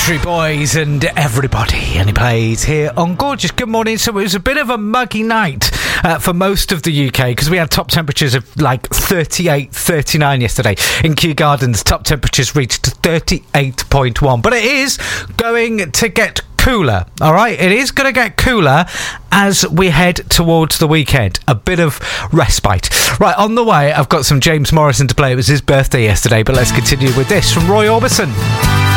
Backstreet Boys and everybody, and he plays here on Gorgeous. Good morning. So it was a bit of a muggy night for most of the UK because we had top temperatures of like 38, 39 yesterday. In Kew Gardens, top temperatures reached 38.1. But it is going to get cooler, all right? It is going to get cooler as we head towards the weekend. A bit of respite. Right, on the way, I've got some James Morrison to play. It was his birthday yesterday, but let's continue with this from Roy Orbison.